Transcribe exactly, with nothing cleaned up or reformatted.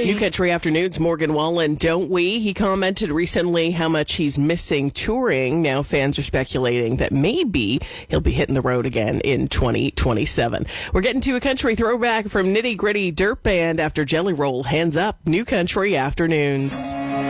New Country Afternoons, Morgan Wallen, don't we? He commented recently how much he's missing touring. Now fans are speculating that maybe he'll be hitting the road again in twenty twenty-seven. We're getting to a country throwback from Nitty Gritty Dirt Band after Jelly Roll. Hands up, New Country Afternoons.